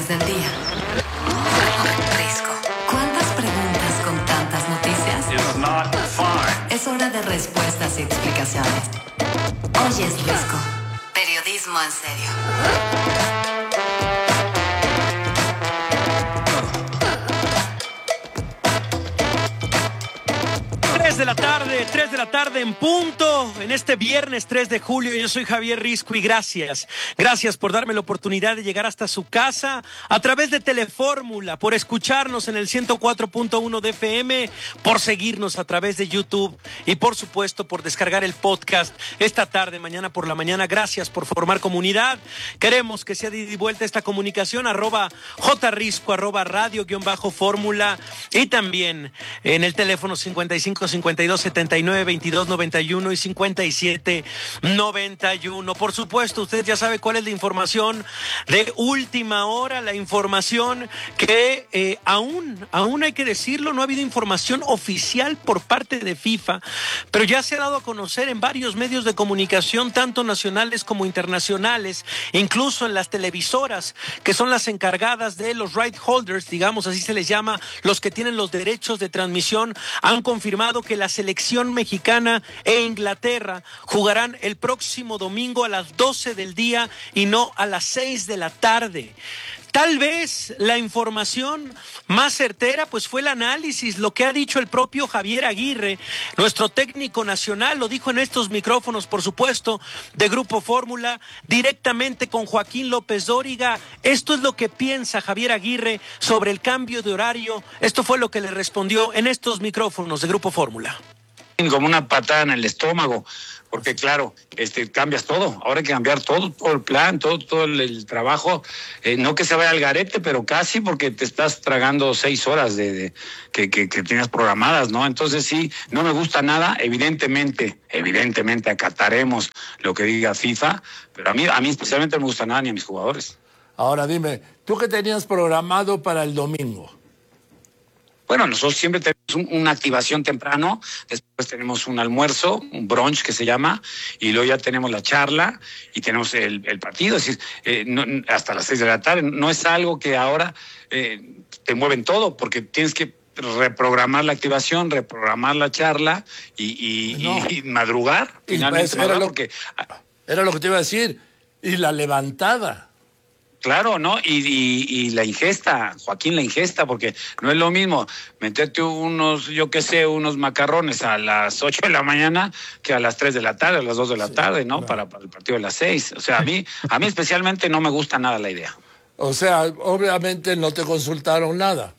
del día. Risco. ¿Cuántas preguntas con tantas noticias? Es hora de respuestas y explicaciones. Hoy es Risco. Periodismo en serio. 3 de la tarde en punto, en este viernes 3 de julio. Yo soy Javier Risco y gracias por darme la oportunidad de llegar hasta su casa a través de Telefórmula, por escucharnos en el 104.1 de FM, por seguirnos a través de YouTube y por supuesto por descargar el podcast esta tarde, mañana por la mañana. Gracias por formar comunidad. Queremos que sea de ida y vuelta esta comunicación, @jrisco, @radio_fórmula y también en el teléfono 55 52 79 22 91 y 57 91. Por supuesto, usted ya sabe cuál es la información de última hora, la información que aún hay que decirlo, no ha habido información oficial por parte de FIFA, pero ya se ha dado a conocer en varios medios de comunicación, tanto nacionales como internacionales, incluso en las televisoras, que son las encargadas de los right holders, digamos así se les llama, los que tienen los derechos de transmisión, han confirmado que la selección mexicana e Inglaterra jugarán el próximo domingo a las 12 del día y no a las 6 de la tarde. Tal vez la información más certera pues fue el análisis, lo que ha dicho el propio Javier Aguirre, nuestro técnico nacional, lo dijo en estos micrófonos, por supuesto, de Grupo Fórmula, directamente con Joaquín López Dóriga. Esto es lo que piensa Javier Aguirre sobre el cambio de horario. Esto fue lo que le respondió en estos micrófonos de Grupo Fórmula. Como una patada en el estómago, porque claro, cambias todo, ahora hay que cambiar todo el plan, todo el trabajo, no que se vaya al garete, pero casi, porque te estás tragando 6 horas que tenías programadas, ¿no? Entonces sí, no me gusta nada, evidentemente acataremos lo que diga FIFA, pero a mí especialmente no me gusta nada ni a mis jugadores. Ahora dime, ¿tú qué tenías programado para el domingo? Bueno, nosotros siempre tenemos una activación temprano, después tenemos un almuerzo, un brunch que se llama, y luego ya tenemos la charla y tenemos el partido, es decir, hasta las 6 de la tarde. No es algo que ahora te mueven todo, porque tienes que reprogramar la activación, reprogramar la charla y madrugar. Finalmente era lo que te iba a decir, y la levantada. Claro, ¿no? Y la ingesta, Joaquín, la ingesta, porque no es lo mismo meterte unos macarrones a las 8 de la mañana que a las 3 de la tarde, a las 2 de la tarde, ¿no? Claro. Para el partido de las 6. O sea, a mí especialmente no me gusta nada la idea. O sea, obviamente no te consultaron nada.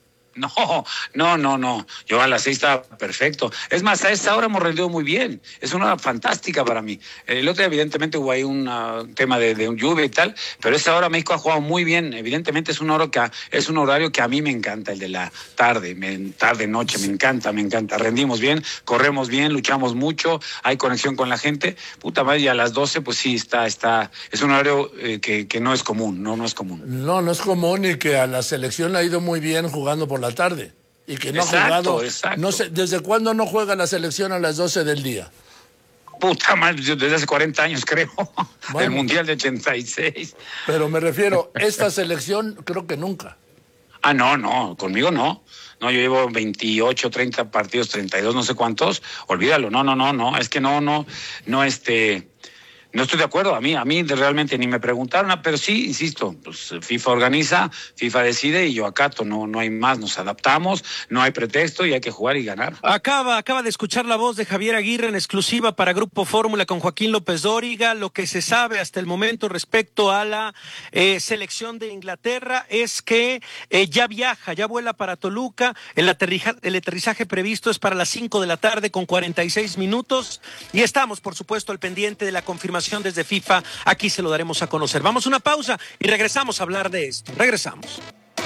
No. Yo a las 6 estaba perfecto. Es más, a esta hora hemos rendido muy bien. Es una hora fantástica para mí. El otro día, evidentemente, hubo ahí un tema de un lluvia y tal, pero esta hora México ha jugado muy bien. Evidentemente es un horario que a mí me encanta, el de la tarde-noche. Me encanta. Rendimos bien, corremos bien, luchamos mucho, hay conexión con la gente. Puta madre, y a las 12, pues sí, es un horario que no es común, no es común. No es común, y que a la selección le ha ido muy bien jugando por la tarde y que no ha jugado. Exacto. No sé, ¿desde cuándo no juega la selección a las 12 del día? Puta madre, desde hace 40 años creo, del Mundial de 86. Pero me refiero, esta selección creo que nunca. No, conmigo no. No, yo llevo 28, 30 partidos, 32, no sé cuántos. Olvídalo, no, es que no estoy de acuerdo. A mí realmente ni me preguntaron, pero sí, insisto, pues FIFA organiza, FIFA decide y yo acato, no hay más, nos adaptamos, no hay pretexto y hay que jugar y ganar. Acaba de escuchar la voz de Javier Aguirre en exclusiva para Grupo Fórmula con Joaquín López Dóriga. Lo que se sabe hasta el momento respecto a la selección de Inglaterra es que ya vuela para Toluca. El aterrizaje previsto es para las 5 de la tarde con 46 minutos y estamos, por supuesto, al pendiente de la confirmación desde FIFA. Aquí se lo daremos a conocer. Vamos a una pausa y regresamos a hablar de esto. Regresamos.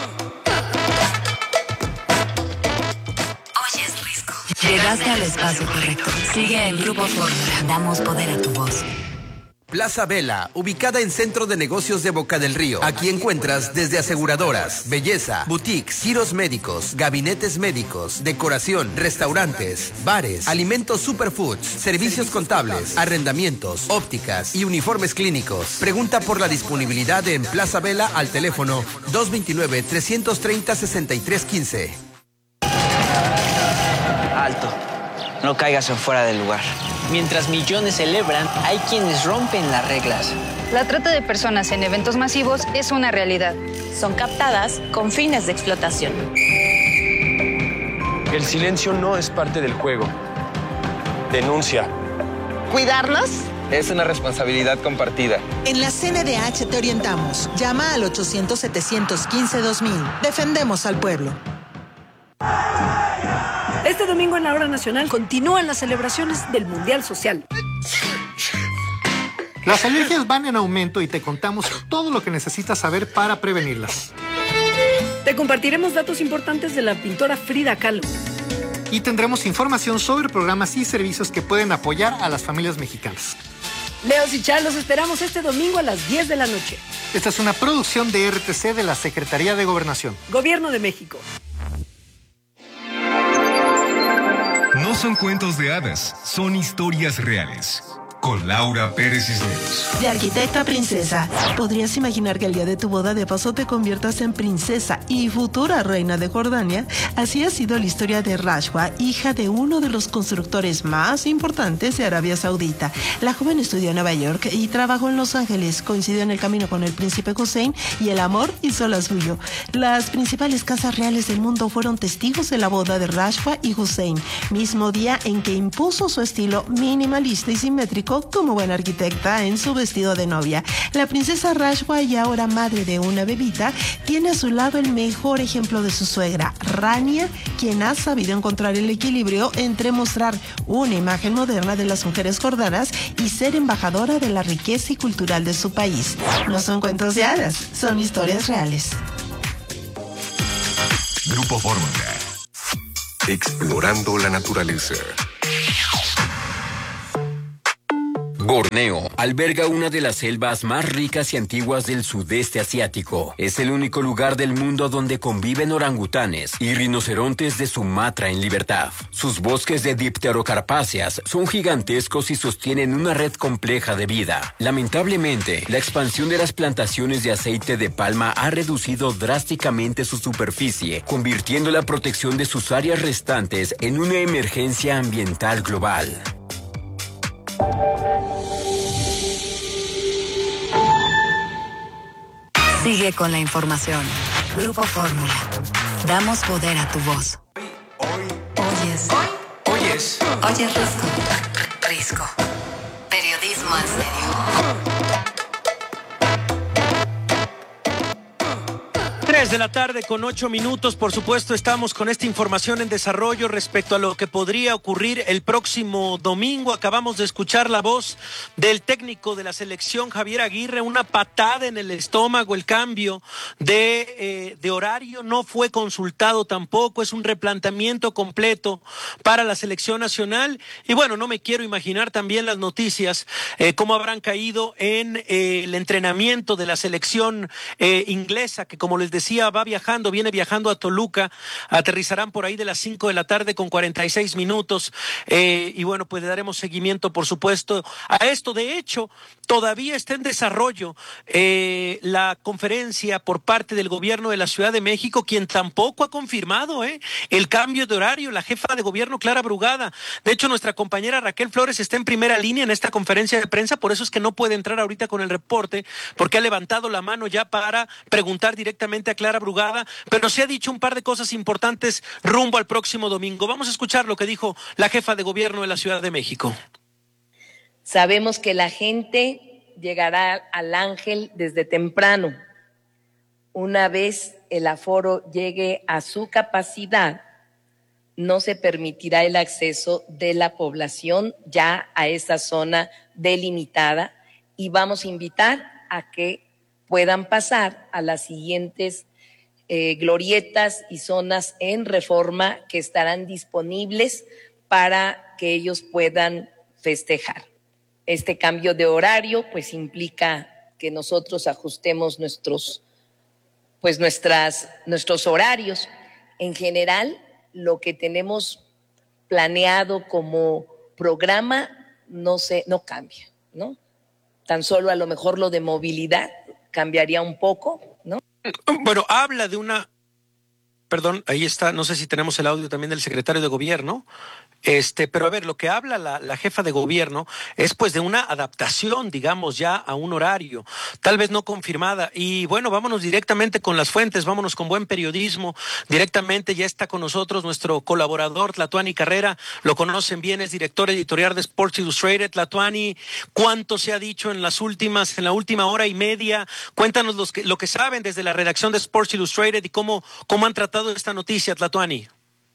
Hoy es Risco. Llegaste al espacio correcto. Sigue en Grupo Fórmula. Damos poder a tu voz. Plaza Vela, ubicada en Centro de Negocios de Boca del Río. Aquí encuentras desde aseguradoras, belleza, boutiques, giros médicos, gabinetes médicos, decoración, restaurantes, bares, alimentos superfoods, servicios contables, arrendamientos, ópticas y uniformes clínicos. Pregunta por la disponibilidad en Plaza Vela al teléfono 229-330-6315. Alto, no caigas en fuera del lugar. Mientras millones celebran, hay quienes rompen las reglas. La trata de personas en eventos masivos es una realidad. Son captadas con fines de explotación. El silencio no es parte del juego. Denuncia. ¿Cuidarnos? Es una responsabilidad compartida. En la CNDH te orientamos. Llama al 800-715-2000. Defendemos al pueblo. Este domingo en la Hora Nacional continúan las celebraciones del Mundial Social. Las alergias van en aumento y te contamos todo lo que necesitas saber para prevenirlas. Te compartiremos datos importantes de la pintora Frida Kahlo. Y tendremos información sobre programas y servicios que pueden apoyar a las familias mexicanas. Leos y Char, los esperamos este domingo a las 10 de la noche. Esta es una producción de RTC de la Secretaría de Gobernación. Gobierno de México. No son cuentos de hadas, son historias reales. Con Laura Pérez Cisneros. De arquitecta a princesa. ¿Podrías imaginar que el día de tu boda de paso te conviertas en princesa y futura reina de Jordania? Así ha sido la historia de Rashwa, hija de uno de los constructores más importantes de Arabia Saudita. La joven estudió en Nueva York y trabajó en Los Ángeles. Coincidió en el camino con el príncipe Hussein y el amor hizo la suyo. Las principales casas reales del mundo fueron testigos de la boda de Rashwa y Hussein, mismo día en que impuso su estilo minimalista y simétrico como buena arquitecta en su vestido de novia. La princesa Rashwa, y ahora madre de una bebita, tiene a su lado el mejor ejemplo de su suegra, Rania, quien ha sabido encontrar el equilibrio entre mostrar una imagen moderna de las mujeres jordanas y ser embajadora de la riqueza y cultural de su país. No son cuentos de hadas, son historias reales. Grupo Fórmula. Explorando la naturaleza. Borneo alberga una de las selvas más ricas y antiguas del sudeste asiático. Es el único lugar del mundo donde conviven orangutanes y rinocerontes de Sumatra en libertad. Sus bosques de dipterocarpáceas son gigantescos y sostienen una red compleja de vida. Lamentablemente, la expansión de las plantaciones de aceite de palma ha reducido drásticamente su superficie, convirtiendo la protección de sus áreas restantes en una emergencia ambiental global. Sigue con la información. Grupo Fórmula. Damos poder a tu voz. Oyes Risco. Periodismo en serio. 3 de la tarde con 8 minutos. Por supuesto, estamos con esta información en desarrollo respecto a lo que podría ocurrir el próximo domingo. Acabamos de escuchar la voz del técnico de la selección, Javier Aguirre. Una patada en el estómago, el cambio de horario. No fue consultado tampoco. Es un replanteamiento completo para la selección nacional. Y bueno, no me quiero imaginar también las noticias, cómo habrán caído en el entrenamiento de la selección inglesa, que como les decía, viene viajando a Toluca. Aterrizarán por ahí de las 5 de la tarde con 46 minutos. Y bueno, pues le daremos seguimiento, por supuesto, a esto. De hecho, todavía está en desarrollo la conferencia por parte del gobierno de la Ciudad de México, quien tampoco ha confirmado el cambio de horario. La jefa de gobierno, Clara Brugada. De hecho, nuestra compañera Raquel Flores está en primera línea en esta conferencia de prensa, por eso es que no puede entrar ahorita con el reporte, porque ha levantado la mano ya para preguntar directamente a Clara Brugada, pero se ha dicho un par de cosas importantes rumbo al próximo domingo. Vamos a escuchar lo que dijo la jefa de gobierno de la Ciudad de México. Sabemos que la gente llegará al Ángel desde temprano. Una vez el aforo llegue a su capacidad, no se permitirá el acceso de la población ya a esa zona delimitada y vamos a invitar a que puedan pasar a las siguientes glorietas y zonas en Reforma que estarán disponibles para que ellos puedan festejar. Este cambio de horario pues implica que nosotros ajustemos nuestros horarios. En general, lo que tenemos planeado como programa no cambia, ¿no? Tan solo a lo mejor lo de movilidad cambiaría un poco, ¿no? Bueno, habla de una... Perdón, ahí está, no sé si tenemos el audio también del secretario de gobierno, pero a ver, lo que habla la jefa de gobierno es pues de una adaptación, digamos, ya a un horario, tal vez no confirmada. Y bueno, vámonos directamente con las fuentes, vámonos con buen periodismo. Directamente ya está con nosotros nuestro colaborador, Tlatuani Carrera, lo conocen bien, es director editorial de Sports Illustrated. Tlatuani, ¿cuánto se ha dicho en la última hora y media? Cuéntanos lo que saben desde la redacción de Sports Illustrated y cómo han tratado esta noticia, Tlatuani.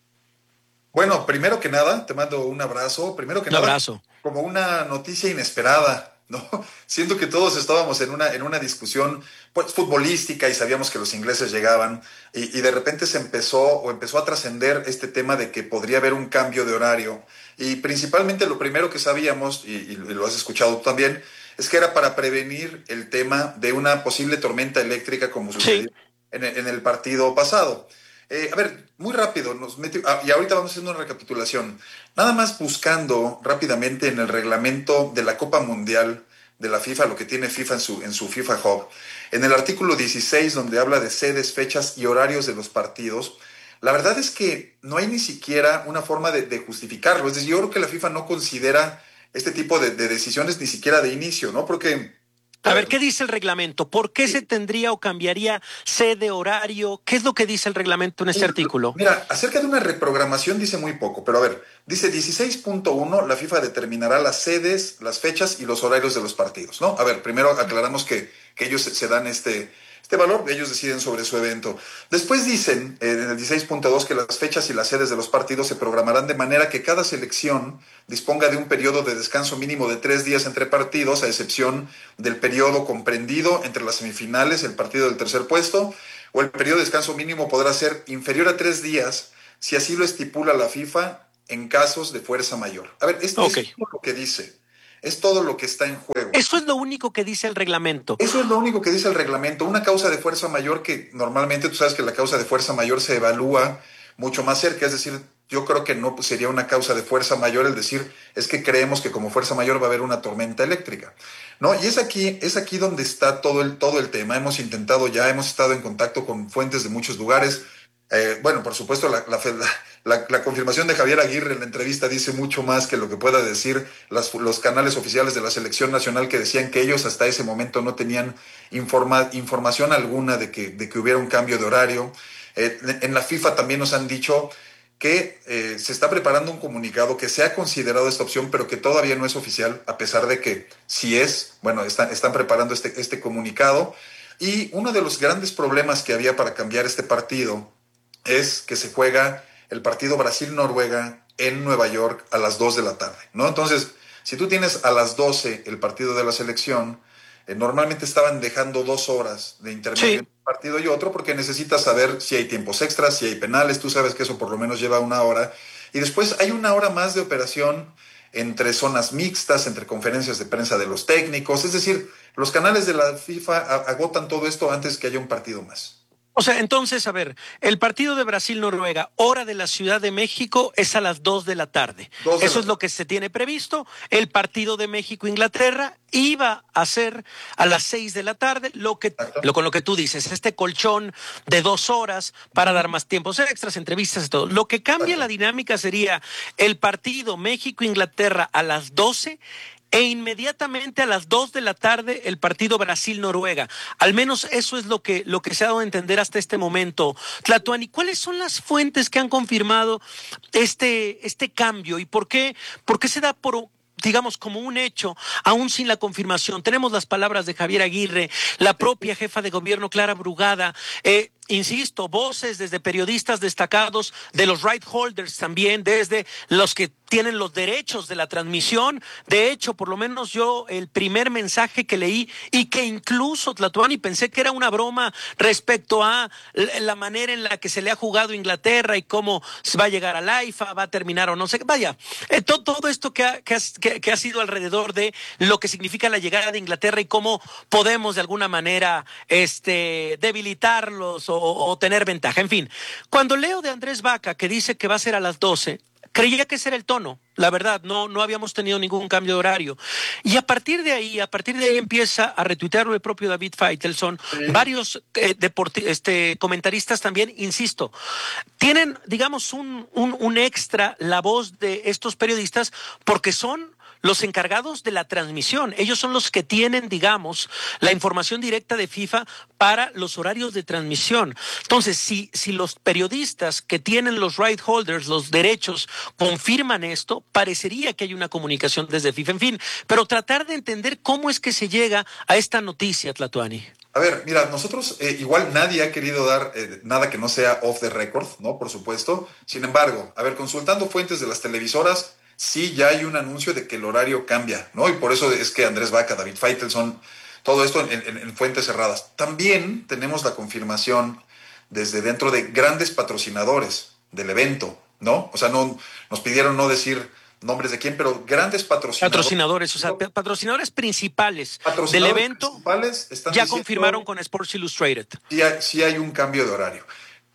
Bueno, primero que nada, te mando un abrazo. Un abrazo. Como una noticia inesperada, ¿no? Siento que todos estábamos en una discusión pues, futbolística y sabíamos que los ingleses llegaban y de repente empezó a trascender este tema de que podría haber un cambio de horario. Y principalmente lo primero que sabíamos, y lo has escuchado tú también, es que era para prevenir el tema de una posible tormenta eléctrica como sucedió en el partido pasado. A ver, muy rápido, y ahorita vamos haciendo una recapitulación. Nada más buscando rápidamente en el reglamento de la Copa Mundial de la FIFA, lo que tiene FIFA en su FIFA Hub, en el artículo 16, donde habla de sedes, fechas y horarios de los partidos, la verdad es que no hay ni siquiera una forma de justificarlo. Es decir, yo creo que la FIFA no considera este tipo de decisiones ni siquiera de inicio, ¿no? Porque... A ver, ¿qué dice el reglamento? ¿Por qué se tendría o cambiaría sede, horario? ¿Qué es lo que dice el reglamento en este artículo? Mira, acerca de una reprogramación dice muy poco, pero a ver, dice 16.1, la FIFA determinará las sedes, las fechas y los horarios de los partidos, ¿no? A ver, primero aclaramos que ellos se dan este valor, ellos deciden sobre su evento. Después dicen, en el 16.2, que las fechas y las sedes de los partidos se programarán de manera que cada selección disponga de un periodo de descanso mínimo de 3 días entre partidos, a excepción del periodo comprendido entre las semifinales, el partido del tercer puesto, o el periodo de descanso mínimo podrá ser inferior a 3 días, si así lo estipula la FIFA en casos de fuerza mayor. A ver, esto es lo que dice. Es todo lo que está en juego. Eso es lo único que dice el reglamento. Eso es lo único que dice el reglamento. Una causa de fuerza mayor que normalmente tú sabes que la causa de fuerza mayor se evalúa mucho más cerca. Es decir, yo creo que no sería una causa de fuerza mayor el decir es que creemos que como fuerza mayor va a haber una tormenta eléctrica, ¿no? Y es aquí donde está todo el tema. Hemos estado en contacto con fuentes de muchos lugares. Bueno, por supuesto, la confirmación de Javier Aguirre en la entrevista dice mucho más que lo que pueda decir los canales oficiales de la selección nacional, que decían que ellos hasta ese momento no tenían información alguna de que hubiera un cambio de horario. En la FIFA también nos han dicho que se está preparando un comunicado que se ha considerado esta opción, pero que todavía no es oficial, a pesar de que sí es. Bueno, están preparando este comunicado. Y uno de los grandes problemas que había para cambiar este partido es que se juega el partido Brasil-Noruega en Nueva York a las 2 de la tarde, ¿no? Entonces, si tú tienes a las 12 el partido de la selección, normalmente estaban dejando 2 horas de intermedio entre un partido y otro, porque necesitas saber si hay tiempos extras, si hay penales, tú sabes que eso por lo menos lleva 1 hora, y después hay 1 hora más de operación entre zonas mixtas, entre conferencias de prensa de los técnicos, es decir, los canales de la FIFA agotan todo esto antes que haya un partido más. O sea, entonces, a ver, el partido de Brasil-Noruega, hora de la Ciudad de México, es a las 2 de la tarde. Eso es lo que se tiene previsto. El partido de México-Inglaterra iba a ser a las 6 de la tarde, con lo que tú dices, este colchón de 2 horas para dar más tiempos extras, entrevistas y todo. Lo que cambia la dinámica sería el partido México-Inglaterra a las 12 e inmediatamente a las 2 de la tarde el partido Brasil-Noruega. Al menos eso es lo que se ha dado a entender hasta este momento. Tlatuani, ¿cuáles son las fuentes que han confirmado este cambio y por qué se da por, digamos, como un hecho, aún sin la confirmación? Tenemos las palabras de Javier Aguirre, la propia jefa de gobierno, Clara Brugada. insisto, voces desde periodistas destacados, de los right holders también, desde los que tienen los derechos de la transmisión. De hecho, por lo menos yo, el primer mensaje que leí, y que incluso, Tlatuani, pensé que era una broma respecto a la manera en la que se le ha jugado a Inglaterra y cómo se va a llegar a la IFA, va a terminar o no sé. Vaya, todo esto que ha sido alrededor de lo que significa la llegada de Inglaterra y cómo podemos de alguna manera debilitarlos o tener ventaja. En fin, cuando leo de Andrés Vaca que dice que va a ser a las 12, creía que ese era el tono, la verdad, no habíamos tenido ningún cambio de horario. Y a partir de ahí empieza a retuitearlo el propio David Faitelson, varios comentaristas también, insisto, tienen, digamos, un extra la voz de estos periodistas porque son los encargados de la transmisión. Ellos son los que tienen, digamos, la información directa de FIFA para los horarios de transmisión. Entonces, si los periodistas que tienen los right holders, los derechos, confirman esto, parecería que hay una comunicación desde FIFA. En fin, pero tratar de entender cómo es que se llega a esta noticia, Tlatuani. A ver, mira, nosotros igual nadie ha querido dar nada que no sea off the record, ¿no? Por supuesto. Sin embargo, a ver, consultando fuentes de las televisoras, sí ya hay un anuncio de que el horario cambia, ¿no? Y por eso es que Andrés Vaca, David Faitelson, todo esto en fuentes cerradas. También tenemos la confirmación desde dentro de grandes patrocinadores del evento, ¿no? O sea, no nos pidieron no decir nombres de quién, pero grandes patrocinadores. O sea, patrocinadores principales del evento ya confirmaron con Sports Illustrated. Sí hay un cambio de horario.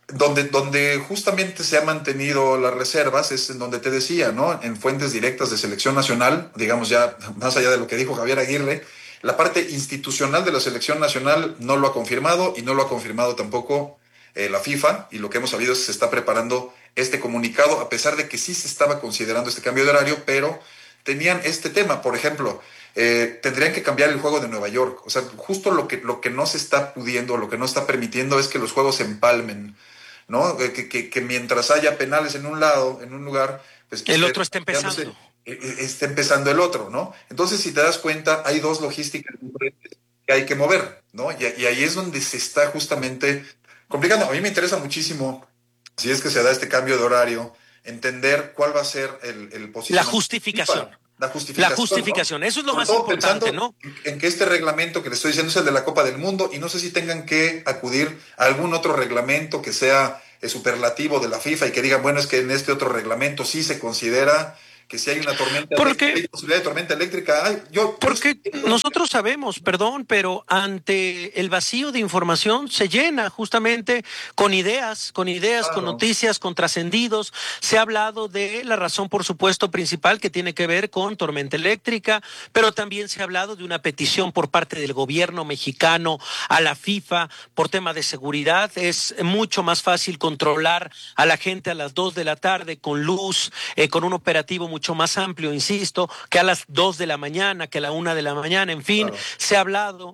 Donde justamente se han mantenido las reservas es en donde te decía, ¿no? En fuentes directas de selección nacional, digamos ya más allá de lo que dijo Javier Aguirre, la parte institucional de la selección nacional no lo ha confirmado y no lo ha confirmado tampoco la FIFA, y lo que hemos sabido es que se está preparando este comunicado, a pesar de que sí se estaba considerando este cambio de horario, pero tenían este tema, por ejemplo, tendrían que cambiar el juego de Nueva York. O sea, justo lo que no se está pudiendo, lo que no está permitiendo es que los juegos se empalmen, ¿no? Que mientras haya penales en un lado, en un lugar, pues el otro está empezando. Está empezando el otro, ¿no? Entonces, si te das cuenta, hay dos logísticas diferentes que hay que mover, ¿no? Y ahí es donde se está justamente complicando. A mí me interesa muchísimo, si es que se da este cambio de horario, entender cuál va a ser el posicionamiento. La justificación. La justificación, ¿no? Eso es lo más importante, ¿no? En que este reglamento que le estoy diciendo es el de la Copa del Mundo, y no sé si tengan que acudir a algún otro reglamento que sea superlativo de la FIFA y que digan, bueno, es que en este otro reglamento sí se considera que si hay una tormenta eléctrica, hay posibilidad de tormenta eléctrica. Porque nosotros sabemos, pero ante el vacío de información se llena justamente con ideas, con noticias, con trascendidos. Se ha hablado de la razón, por supuesto, principal que tiene que ver con tormenta eléctrica, pero también se ha hablado de una petición por parte del gobierno mexicano a la FIFA por tema de seguridad. Es mucho más fácil controlar a la gente a las 2 de la tarde con luz, con un operativo mucho más amplio, insisto, que a las 2 de la mañana, que a la 1 de la mañana, en fin, se ha hablado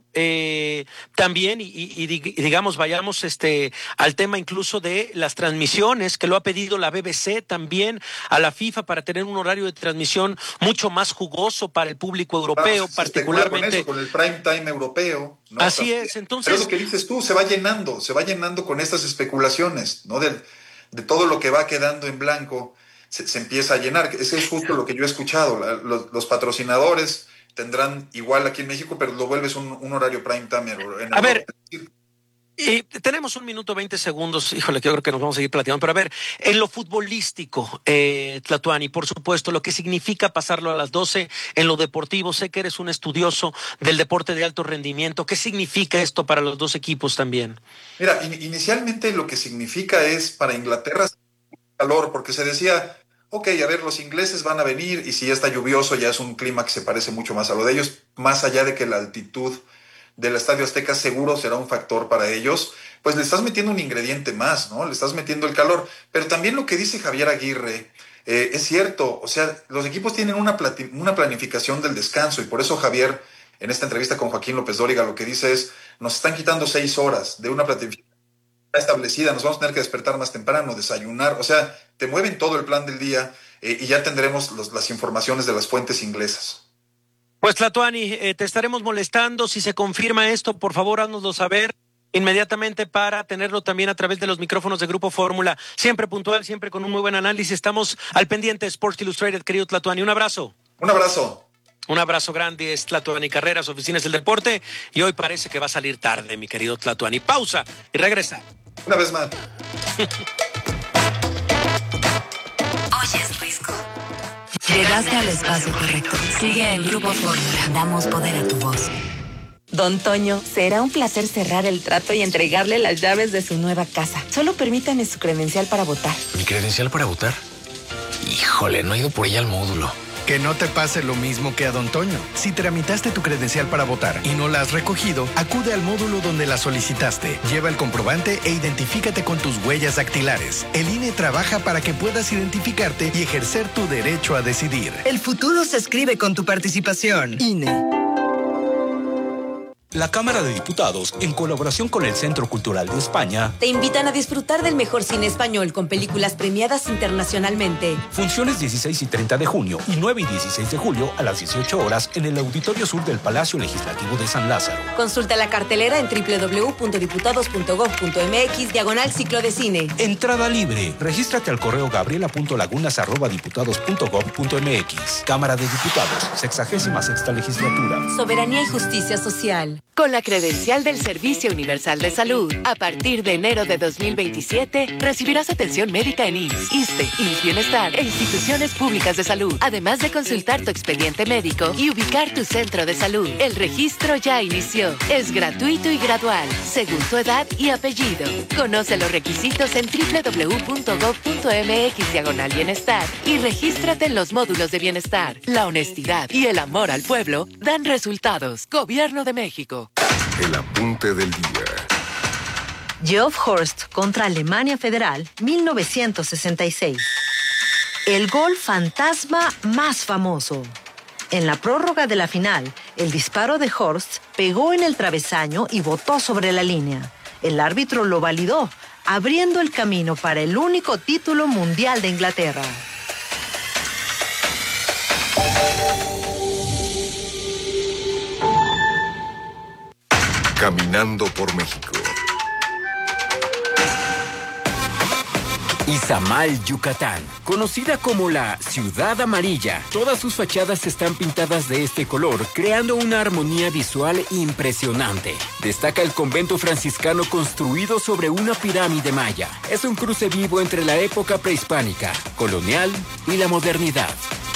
también y digamos, vayamos al tema incluso de las transmisiones, que lo ha pedido la BBC también a la FIFA para tener un horario de transmisión mucho más jugoso para el público europeo, particularmente con el prime time europeo, ¿no? Así es, entonces. Pero lo que dices tú, se va llenando con estas especulaciones, ¿no? De todo lo que va quedando en blanco. Se empieza a llenar. Ese es justo lo que yo he escuchado. Los patrocinadores tendrán igual aquí en México, pero lo vuelves un horario prime time. A ver, tenemos 1 minuto 20 segundos. Híjole, que yo creo que nos vamos a seguir platicando. Pero a ver, en lo futbolístico, Tlatuani, por supuesto, lo que significa pasarlo a las 12, en lo deportivo, sé que eres un estudioso del deporte de alto rendimiento. ¿Qué significa esto para los dos equipos también? Mira, inicialmente lo que significa es para Inglaterra calor, porque se decía, ok, a ver, los ingleses van a venir y si ya está lluvioso ya es un clima que se parece mucho más a lo de ellos, más allá de que la altitud del Estadio Azteca seguro será un factor para ellos, pues le estás metiendo un ingrediente más, ¿no? Le estás metiendo el calor. Pero también lo que dice Javier Aguirre es cierto, o sea, los equipos tienen una planificación del descanso, y por eso Javier, en esta entrevista con Joaquín López Dóriga, lo que dice es, nos están quitando 6 horas de una planificación establecida, nos vamos a tener que despertar más temprano, desayunar, o sea, te mueven todo el plan del día y ya tendremos las informaciones de las fuentes inglesas. Pues Tlatuani, te estaremos molestando, si se confirma esto, por favor, haznoslo saber. inmediatamente para tenerlo también a través de los micrófonos de Grupo Fórmula. Siempre puntual, siempre con un muy buen análisis. Estamos al pendiente de Sports Illustrated, querido Tlatuani. Un abrazo. Un abrazo. Un abrazo grande, es Tlatuani Carreras, Oficinas del Deporte, y hoy parece que va a salir tarde, mi querido Tlatuani. Pausa y regresa. Una vez más. Oyes Risco. Llegaste al espacio correcto. Sigue en Grupo Fórmula. Damos poder a tu voz. Don Toño, será un placer cerrar el trato y entregarle las llaves de su nueva casa. Solo permítame su credencial para votar. ¿Mi credencial para votar? Híjole, no he ido por ella al módulo. Que no te pase lo mismo que a Don Toño. Si tramitaste tu credencial para votar y no la has recogido, acude al módulo donde la solicitaste. Lleva el comprobante e identifícate con tus huellas dactilares. El INE trabaja para que puedas identificarte y ejercer tu derecho a decidir. El futuro se escribe con tu participación. INE. La Cámara de Diputados, en colaboración con el Centro Cultural de España, te invitan a disfrutar del mejor cine español con películas premiadas internacionalmente. Funciones 16 y 30 de junio y 9 y 16 de julio a las 18 horas en el Auditorio Sur del Palacio Legislativo de San Lázaro. Consulta la cartelera en www.diputados.gov.mx/ciclo de cine. Entrada libre. Regístrate al correo gabriela.lagunas@diputados.gov.mx. Cámara de Diputados, 66ª legislatura. Soberanía y justicia social. Con la credencial del Servicio Universal de Salud, a partir de enero de 2027, recibirás atención médica en IMSS, ISSSTE, IMSS Bienestar e instituciones públicas de salud, además de consultar tu expediente médico y ubicar tu centro de salud. El registro ya inició. Es gratuito y gradual, según tu edad y apellido. Conoce los requisitos en www.gov.mx/bienestar y regístrate en los módulos de bienestar. La honestidad y el amor al pueblo dan resultados. Gobierno de México. El apunte del día. Geoff Horst contra Alemania Federal, 1966. El gol fantasma más famoso. En la prórroga de la final, el disparo de Horst pegó en el travesaño y botó sobre la línea. El árbitro lo validó, abriendo el camino para el único título mundial de Inglaterra. Caminando por México. Izamal, Yucatán, conocida como la Ciudad Amarilla. Todas sus fachadas están pintadas de este color, creando una armonía visual impresionante. Destaca el convento franciscano construido sobre una pirámide maya. Es un cruce vivo entre la época prehispánica, colonial y la modernidad.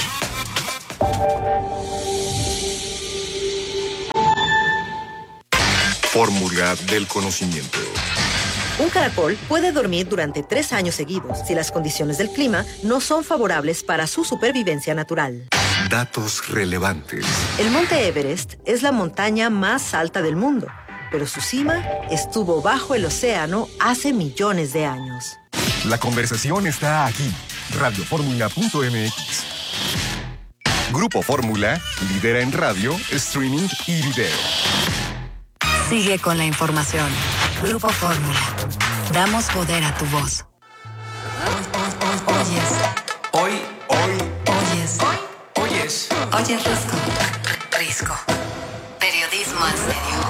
Fórmula del conocimiento. Un caracol puede dormir durante 3 años seguidos si las condiciones del clima no son favorables para su supervivencia natural. Datos relevantes. El monte Everest es la montaña más alta del mundo, pero su cima estuvo bajo el océano hace millones de años. La conversación está aquí. Radioformula.mx. Grupo Fórmula lidera en radio, streaming y video. Sigue con la información. Grupo Fórmula. Damos poder a tu voz. Oyes. Oyes Risco. Risco. Periodismo en serio.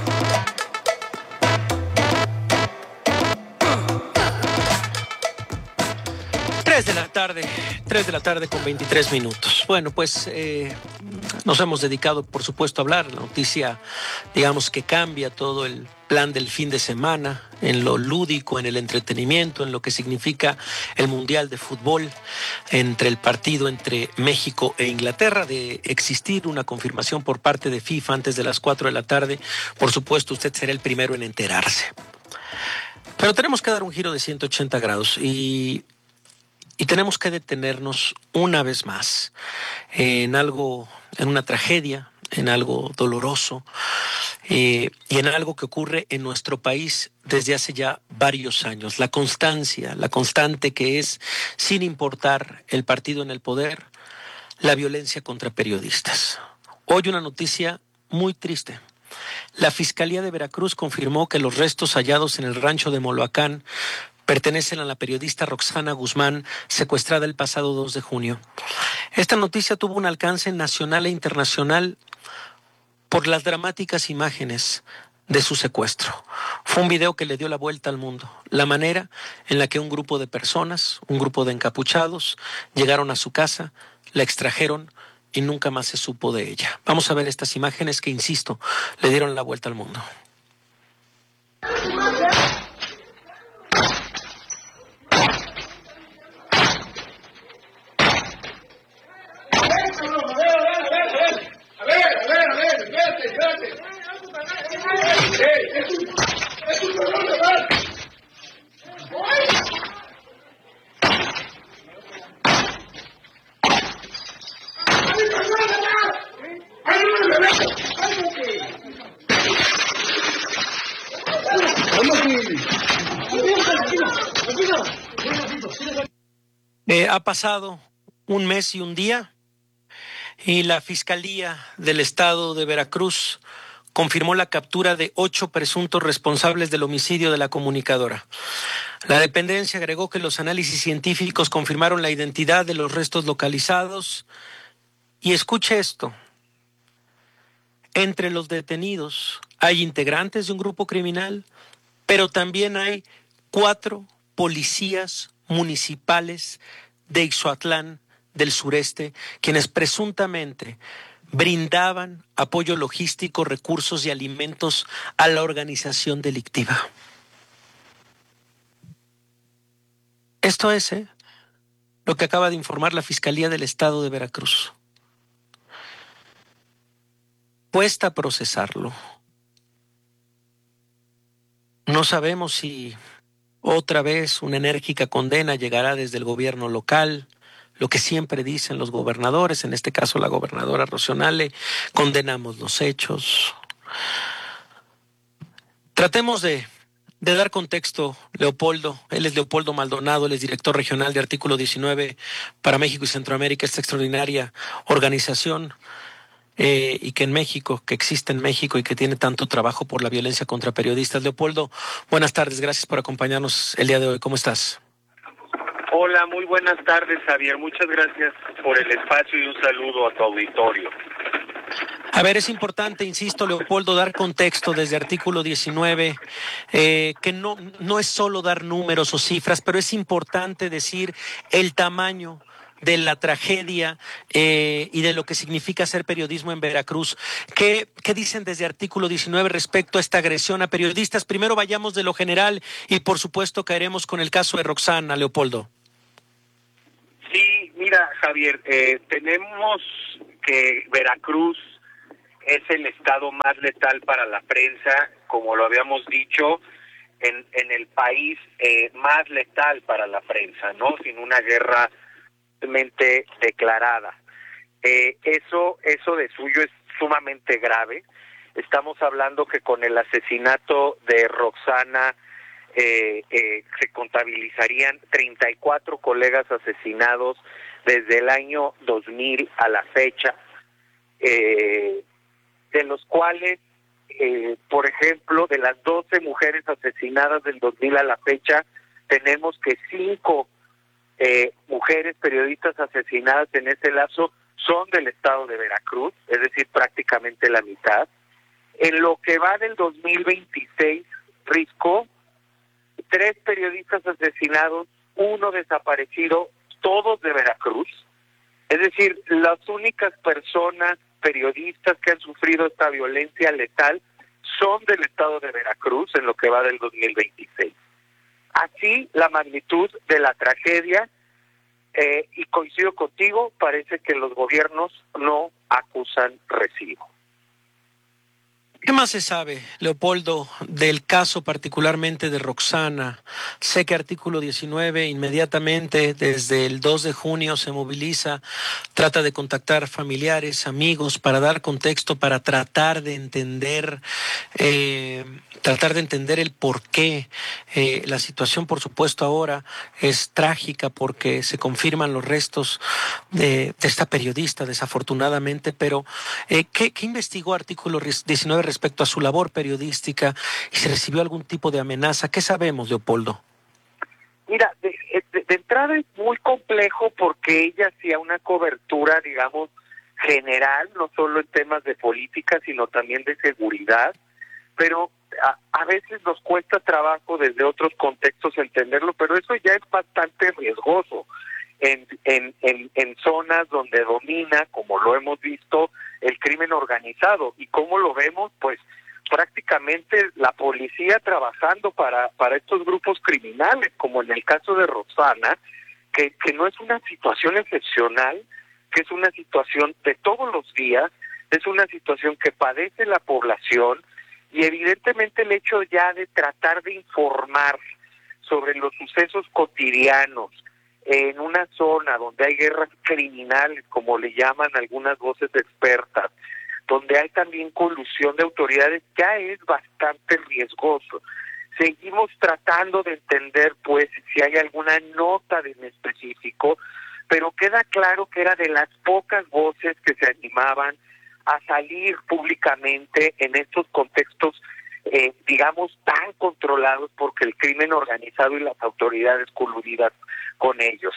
3 de la tarde con 23 minutos. Bueno, pues nos hemos dedicado, por supuesto, a hablar. La noticia, digamos, que cambia todo el plan del fin de semana, en lo lúdico, en el entretenimiento, en lo que significa el Mundial de Fútbol, entre el partido entre México e Inglaterra, de existir una confirmación por parte de FIFA antes de las 4 de la tarde. Por supuesto, usted será el primero en enterarse. Pero tenemos que dar un giro de 180 grados y tenemos que detenernos una vez más en algo, en una tragedia, en algo doloroso y en algo que ocurre en nuestro país desde hace ya varios años. La constante que es, sin importar el partido en el poder, la violencia contra periodistas. Hoy una noticia muy triste. La Fiscalía de Veracruz confirmó que los restos hallados en el rancho de Moloacán pertenecen a la periodista Roxana Guzmán, secuestrada el pasado 2 de junio. Esta noticia tuvo un alcance nacional e internacional por las dramáticas imágenes de su secuestro. Fue un video que le dio la vuelta al mundo. La manera en la que un grupo de personas, un grupo de encapuchados, llegaron a su casa, la extrajeron y nunca más se supo de ella. Vamos a ver estas imágenes que, insisto, le dieron la vuelta al mundo. Ha pasado un mes y un día y la Fiscalía del Estado de Veracruz confirmó la captura de 8 presuntos responsables del homicidio de la comunicadora. La dependencia agregó que los análisis científicos confirmaron la identidad de los restos localizados. Y escuche esto: entre los detenidos hay integrantes de un grupo criminal, pero también hay 4 policías municipales de Ixhuatlán del sureste, quienes presuntamente brindaban apoyo logístico, recursos y alimentos a la organización delictiva. Esto es lo que acaba de informar la Fiscalía del Estado de Veracruz. Cuesta procesarlo. No sabemos si otra vez una enérgica condena llegará desde el gobierno local, lo que siempre dicen los gobernadores, en este caso la gobernadora Rocío Nale: condenamos los hechos. Tratemos de dar contexto, Leopoldo. Él es Leopoldo Maldonado, él es director regional de Artículo 19 para México y Centroamérica, esta extraordinaria organización y que existe en México y que tiene tanto trabajo por la violencia contra periodistas. Leopoldo, buenas tardes, gracias por acompañarnos el día de hoy. ¿Cómo estás? Hola, muy buenas tardes, Javier. Muchas gracias por el espacio y un saludo a tu auditorio. A ver, es importante, insisto, Leopoldo, dar contexto desde Artículo 19, que no es solo dar números o cifras, pero es importante decir el tamaño de la tragedia y de lo que significa hacer periodismo en Veracruz. ¿Qué dicen desde Artículo 19 respecto a esta agresión a periodistas? Primero vayamos de lo general y por supuesto caeremos con el caso de Roxana, Leopoldo. Sí, mira, Javier, tenemos que Veracruz es el estado más letal para la prensa, como lo habíamos dicho, en el país más letal para la prensa, ¿no? Sin una guerra declarada. Eso de suyo es sumamente grave. Estamos hablando que con el asesinato de Roxana se contabilizarían 34 colegas asesinados desde el año 2000 a la fecha, de los cuales, por ejemplo, de las 12 mujeres asesinadas del 2000 a la fecha, tenemos que 5 mujeres periodistas asesinadas en ese lazo son del estado de Veracruz, es decir, prácticamente la mitad. En lo que va del 2026, Risco, 3 periodistas asesinados, 1 desaparecido, todos de Veracruz. Es decir, las únicas personas periodistas que han sufrido esta violencia letal son del estado de Veracruz en lo que va del 2026. Así, la magnitud de la tragedia, y coincido contigo, parece que los gobiernos no acusan recibo. ¿Qué más se sabe, Leopoldo, del caso particularmente de Roxana? Sé que Artículo 19 inmediatamente desde el 2 de junio se moviliza, trata de contactar familiares, amigos, para dar contexto, para tratar de entender el porqué. La situación, por supuesto, ahora es trágica porque se confirman los restos de esta periodista, desafortunadamente, pero ¿qué investigó Artículo 19 respecto a su labor periodística y si recibió algún tipo de amenaza? ¿Qué sabemos, Leopoldo? Mira, de entrada es muy complejo porque ella hacía una cobertura, digamos, general, no solo en temas de política, sino también de seguridad, pero a veces nos cuesta trabajo desde otros contextos entenderlo, pero eso ya es bastante riesgoso en zonas donde domina, como lo hemos visto, el crimen organizado. ¿Y cómo lo vemos? Pues prácticamente la policía trabajando para estos grupos criminales, como en el caso de Roxana, que no es una situación excepcional, que es una situación de todos los días, es una situación que padece la población, y evidentemente el hecho ya de tratar de informar sobre los sucesos cotidianos en una zona donde hay guerras criminales, como le llaman algunas voces expertas, donde hay también colusión de autoridades, ya es bastante riesgoso. Seguimos tratando de entender, pues, si hay alguna nota en específico, pero queda claro que era de las pocas voces que se animaban a salir públicamente en estos contextos, digamos, tan controlados porque el crimen organizado y las autoridades coludidas con ellos.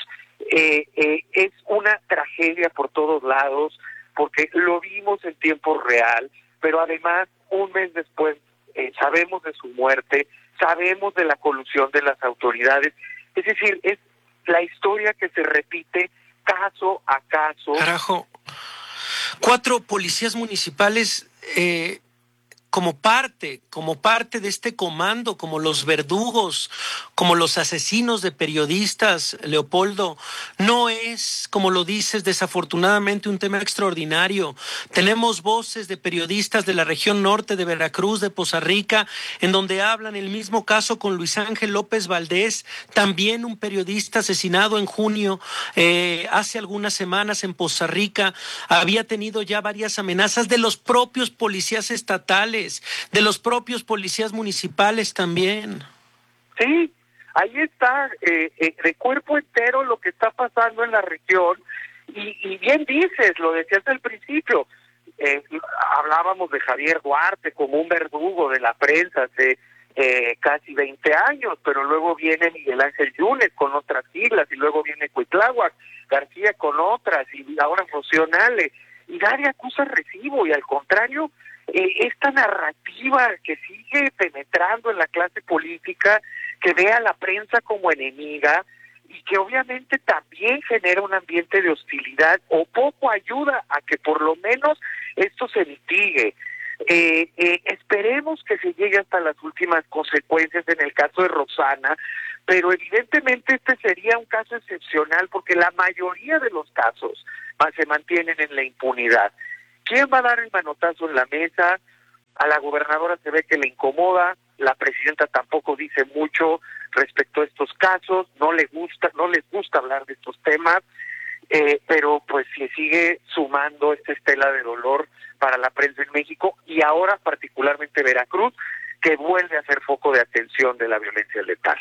Es una tragedia por todos lados, porque lo vimos en tiempo real, pero además, un mes después, sabemos de su muerte, sabemos de la colusión de las autoridades. Es decir, es la historia que se repite caso a caso. Carajo, 4 policías municipales como parte de este comando, como los verdugos, como los asesinos de periodistas, Leopoldo. No es, como lo dices, desafortunadamente un tema extraordinario. Tenemos voces de periodistas de la región norte, de Veracruz, de Poza Rica, en donde hablan el mismo caso con Luis Ángel López Valdés, también un periodista asesinado en junio, hace algunas semanas en Poza Rica. Había tenido ya varias amenazas de los propios policías estatales, de los propios policías municipales también. Sí, ahí está, de cuerpo entero lo que está pasando en la región, y bien dices, lo decías al principio, hablábamos de Javier Duarte como un verdugo de la prensa hace casi 20 años, pero luego viene Miguel Ángel Yunes con otras siglas, y luego viene Cuitláhuac García con otras, y ahora Rocío Nale, y nadie acusa recibo, y al contrario, esta narrativa que sigue penetrando en la clase política, que ve a la prensa como enemiga y que obviamente también genera un ambiente de hostilidad, o poco ayuda a que por lo menos esto se mitigue. Esperemos que se llegue hasta las últimas consecuencias en el caso de Roxana, pero evidentemente este sería un caso excepcional porque la mayoría de los casos se mantienen en la impunidad. ¿Quién va a dar el manotazo en la mesa? A la gobernadora se ve que le incomoda, la presidenta tampoco dice mucho respecto a estos casos, no les gusta hablar de estos temas, pero pues se sigue sumando esta estela de dolor para la prensa en México, y ahora particularmente Veracruz, que vuelve a ser foco de atención de la violencia letal.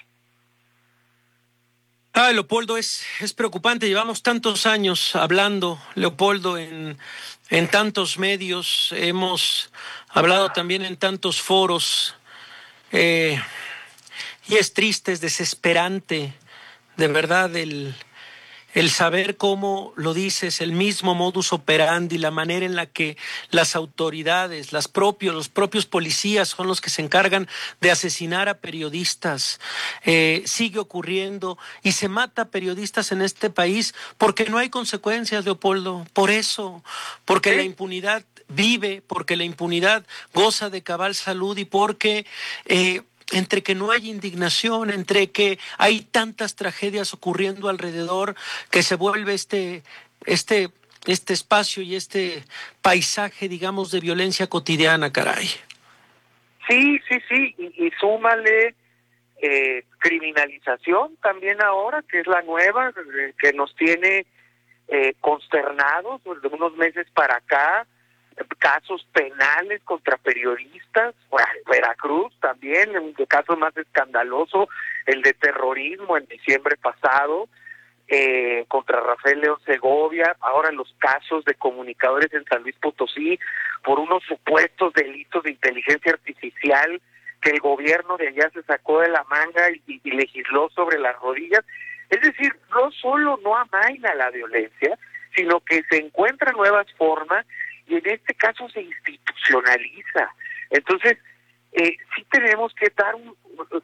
Leopoldo, es preocupante. Llevamos tantos años hablando, Leopoldo, en tantos medios. Hemos hablado también en tantos foros. Y es triste, es desesperante, de verdad, el saber cómo, lo dices, el mismo modus operandi, la manera en la que las autoridades, los propios policías son los que se encargan de asesinar a periodistas. Sigue ocurriendo y se mata a periodistas en este país porque no hay consecuencias, Leopoldo. Por eso, porque la impunidad vive, porque la impunidad goza de cabal salud, y porque entre que no hay indignación, entre que hay tantas tragedias ocurriendo alrededor, que se vuelve este espacio y este paisaje, digamos, de violencia cotidiana, caray. Sí, y súmale criminalización también ahora, que es la nueva, que nos tiene consternados de unos meses para acá, casos penales contra periodistas. Veracruz también, un caso más escandaloso, el de terrorismo en diciembre pasado, contra Rafael León Segovia. Ahora los casos de comunicadores en San Luis Potosí por unos supuestos delitos de inteligencia artificial que el gobierno de allá se sacó de la manga y legisló sobre las rodillas. Es decir, no solo no amaina la violencia, sino que se encuentran nuevas formas, y en este caso se institucionaliza. Entonces, sí tenemos que dar un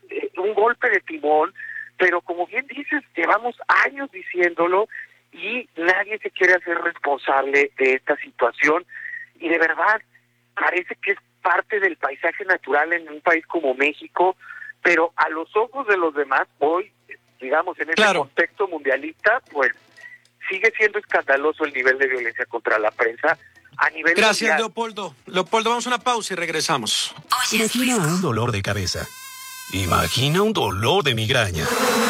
golpe de timón, pero como bien dices, llevamos años diciéndolo y nadie se quiere hacer responsable de esta situación, y de verdad parece que es parte del paisaje natural en un país como México, pero a los ojos de los demás hoy, digamos, en este contexto mundialista, pues sigue siendo escandaloso el nivel de violencia contra la prensa a nivel Gracias, mundial. Leopoldo. Leopoldo, vamos a una pausa y regresamos. Imagina un dolor de cabeza. Imagina un dolor de migraña.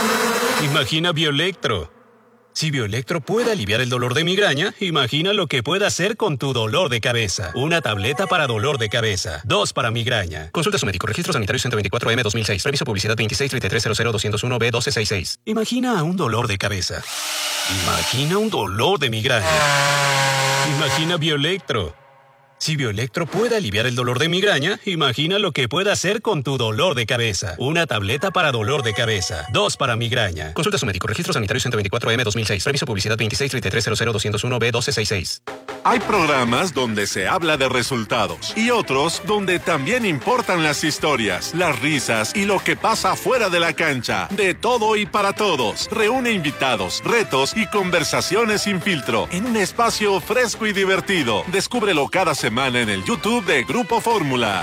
Imagina Bioelectro. Si Bioelectro puede aliviar el dolor de migraña, imagina lo que puede hacer con tu dolor de cabeza. Una tableta para dolor de cabeza. 2 para migraña. Consulta a su médico. Registro sanitario 124M 2006. Previso publicidad 2633000201B1266. Imagina un dolor de cabeza. Imagina un dolor de migraña. Imagina Bioelectro. Si Bioelectro puede aliviar el dolor de migraña, imagina lo que puede hacer con tu dolor de cabeza. Una tableta para dolor de cabeza. 2 para migraña. Consulta a su médico. Registro sanitario 124M 2006. Previso publicidad 2633000201B1266. Hay programas donde se habla de resultados y otros donde también importan las historias, las risas y lo que pasa fuera de la cancha. De todo y para todos. Reúne invitados, retos y conversaciones sin filtro en un espacio fresco y divertido. Descúbrelo cada semana en el YouTube de Grupo Fórmula.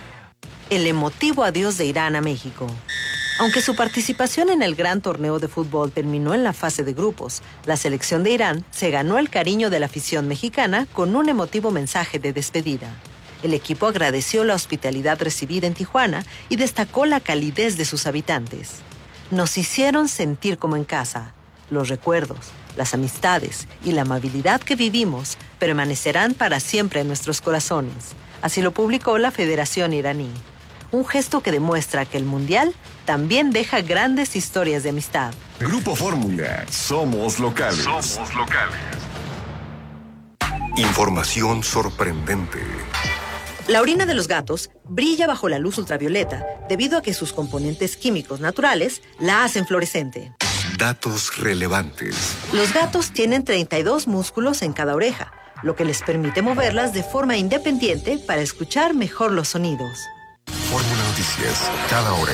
El emotivo adiós de Irán a México. Aunque su participación en el gran torneo de fútbol terminó en la fase de grupos, la selección de Irán se ganó el cariño de la afición mexicana con un emotivo mensaje de despedida. El equipo agradeció la hospitalidad recibida en Tijuana y destacó la calidez de sus habitantes. Nos hicieron sentir como en casa. Los recuerdos, las amistades y la amabilidad que vivimos permanecerán para siempre en nuestros corazones. Así lo publicó la Federación Iraní. Un gesto que demuestra que el Mundial también deja grandes historias de amistad. Grupo Fórmula. Somos locales. Somos locales. Información sorprendente. La orina de los gatos brilla bajo la luz ultravioleta debido a que sus componentes químicos naturales la hacen fluorescente. Datos relevantes. Los gatos tienen 32 músculos en cada oreja, lo que les permite moverlas de forma independiente para escuchar mejor los sonidos. Fórmula Noticias, cada hora.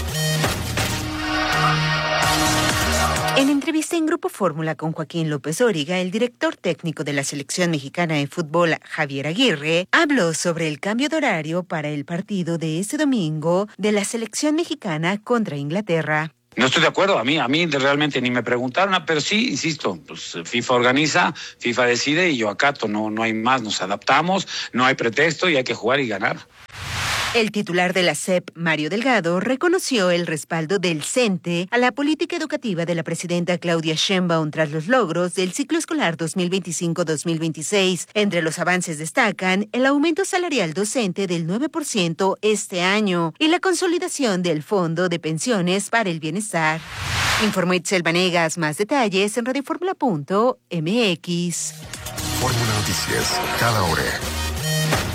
En entrevista en Grupo Fórmula con Joaquín López Dóriga, el director técnico de la selección mexicana de fútbol, Javier Aguirre, habló sobre el cambio de horario para el partido de este domingo de la selección mexicana contra Inglaterra. No estoy de acuerdo, a mí realmente ni me preguntaron, pero sí, insisto, pues FIFA organiza, FIFA decide y yo acato, no hay más, nos adaptamos, no hay pretexto y hay que jugar y ganar. El titular de la SEP, Mario Delgado, reconoció el respaldo del CENTE a la política educativa de la presidenta Claudia Sheinbaum tras los logros del ciclo escolar 2025-2026. Entre los avances destacan el aumento salarial docente del 9% este año y la consolidación del Fondo de Pensiones para el Bienestar. Informó Itzel Vanegas. Más detalles en radioformula.mx. Fórmula Noticias, cada hora.